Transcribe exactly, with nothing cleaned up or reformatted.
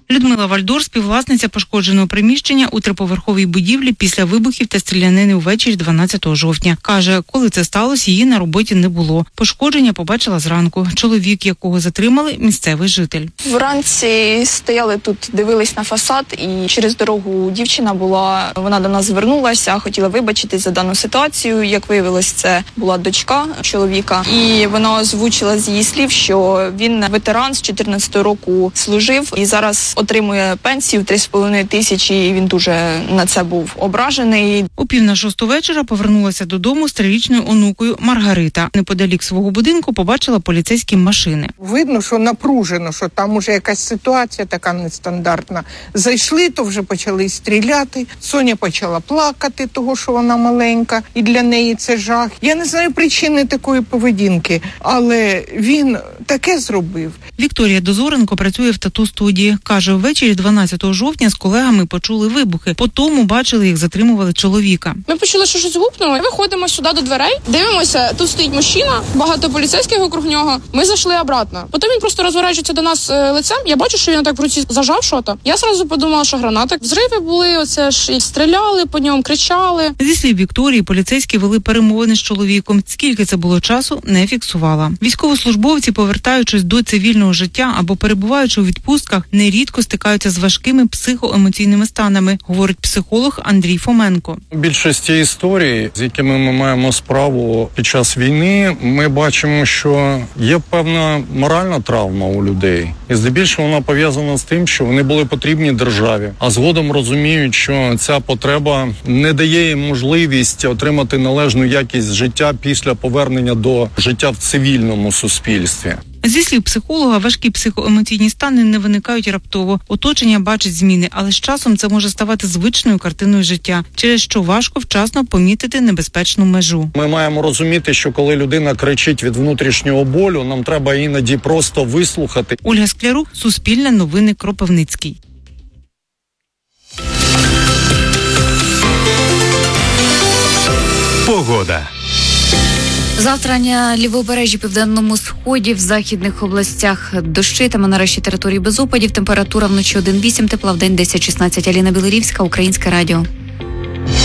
Людмила Вальдор – співвласниця пошкодженого приміщення у триповерховій будівлі після вибухів та стрілянини увечері дванадцятого жовтня. Каже, коли це сталося, її на роботі не було. Пошкодження побачила зранку. Чоловік, якого затримали, місцевий житель. Вранці стояли тут, дивились на фасад, і через дорогу дівчина була, вона до нас звернулася, хотіла вибачитись за дану ситуацію. Як виявилось, це була дочка чоловіка. І вона озвучила з її слів, що він ветеран, з чотирнадцятого року служив і зараз отримує пенсію три з половиною тисячі, і він дуже на це був ображений. У пів на шосту вечора повернулася додому з трирічною онукою Маргарита. Неподалік свого будинку побачила поліцейські машини. Видно, що напружено, що там уже якась ситуація така нестандартна. Зайшли, то вже почали стріляти. Соня почала плакати, того, що вона маленька, і для неї це жах. Я не знаю причини такої поведінки, але він таке зробив. Вікторія Дозоренко працює в тату-студії. Каже, ввечері дванадцятого жовтня з колегами почули вибухи. Потім бачили, як затримували чоловіка. Ми почули, що щось гупнуло. Ми виходимо сюди до дверей, дивимося, тут стоїть мужчина, багато поліцейських вокруг нього. Ми зайшли обратно. Потім він просто розворачується до нас е, лицем. Я бачу, що він так в руці зажав що-то. Я одразу подумала, що гранати. Взриви були, оце ж і стріляли по ньому, кричали. Зі слів Вікторії, поліцейські вели перемовини з чоловіком. Скільки це було часу, не фіксувала. Військовослужбовці, повертаючись до цивільного життя або перебуваючи у відпустках, нерідко стикаються з важкими психоемоційними станами, говорить психолог Андрій Фоменко. У більшості історій, з якими ми маємо справу під час війни, ми бачимо, що є певна моральна травма у людей. І здебільшого вона пов'язана з тим, що вони були потрібні державі, а згодом розуміють, що ця потреба не дає їм можливість отримати належну якість життя після повернення до життя в цивільному суспільстві. Зі слів психолога, важкі психоемоційні стани не виникають раптово. Оточення бачить зміни, але з часом це може ставати звичною картиною життя, через що важко вчасно помітити небезпечну межу. Ми маємо розуміти, що коли людина кричить від внутрішнього болю, нам треба іноді просто вислухати. Ольга Склярук, Суспільне новини, Кропивницький. Погода. Завтра на лівобережжі, південному сході, в західних областях дощитиме, на решті території без опадів. Температура вночі один вісім, тепла вдень десять шістнадцять. Аліна Білорівська, Українське радіо.